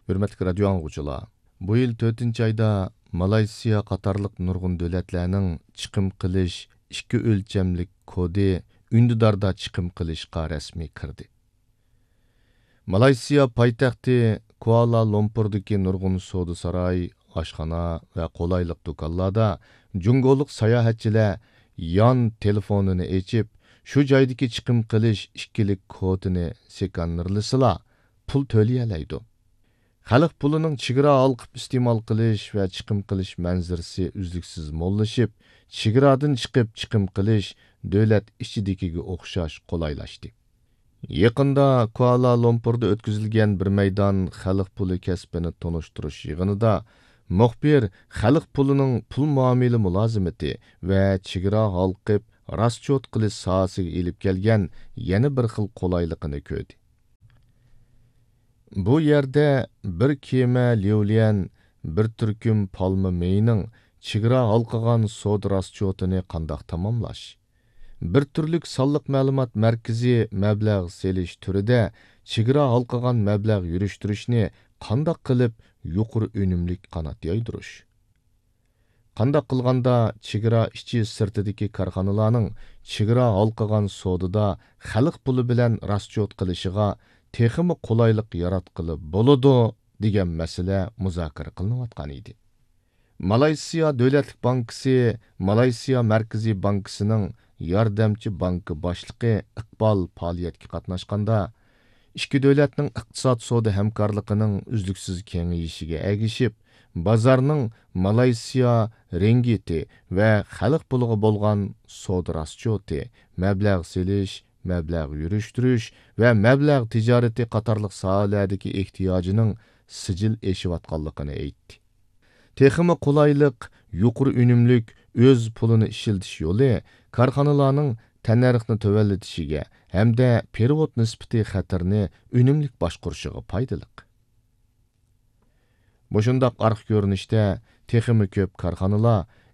Hürmetli radio anlıqçılar, bu yıl 4. ayda Malaysiya qatarlıq nurgun dövlətlərinin chiqim qilish ikki o'lchamlik kodi undidarda chiqim qilishga rasmiy kirdi. Malaysiya poytaxti Kuala Lumpurdagi nurgun savdo saroy, oshxona va qo'laylik do'konlarda jungoliq sayohatchilar yon telefonini echib, shu joydagi chiqim qilish ikkilik kodini sekanirlisila pul to'layalaydi. Xalq pulining chegara olqib iste'mol qilish va chiqim qilish manzarasi uzluksiz mo'llashib, chegaradan chiqib chiqim qilish davlat ichidagiga o'xshash qulaylashdi. Yaqinda Kuala Lumpurda o'tkazilgan bir maydon xalq puli kasbini tonishtirish yig'inida muxbir xalq pulining pul muomala mulozimati va chegara olqib raschot qilish sohasiga elib kelgan yana bir xil qulaylikni ko'rdi. Bu yerda bir kema Liulian, bir turkum palma meyning chegara halqagan sod raschotini qandoq tamomlash, bir turlik sonliq ma'lumot markazi mablag' selish turida chegara halqagan mablag' yurishtirishni qandoq qilib yuqori unumlik qanot yoydirish, qandoq qilganda chegara ichi sirtidagi korxonalarning chegara halqagan sodida xalq puli bilan raschot qilishiga texmi qulaylik yaratqili bo'ladi degan masala muzokara qilinayotgan edi. Malaysiya Davlatlik bankisi Malaysiya Markaziy bankisining yordamchi banki boshlig'i Iqbol faoliyatga qatnashganda, ikki davlatning iqtisod savdo hamkorligining uzluksiz kengayishiga ergishib, bozorning Malaysiya ringgiti va xalq puliga bo'lgan savdo raschoti, mablag' selish, mablag' yurishtirish va mablag' tijorati qatorliq sohalardagi ehtiyojining sijil eshiyotganligini aytdi. Texmi qulaylik, yuqori unumlik o'z pulini ishiltish yo'li korxonalarning tannarxni to'vallatishiga hamda perevod nisbati xatarni unumlik boshqarishiga foydali. Bu shundoq arq ko'rinishda texmi ko'p korxonalar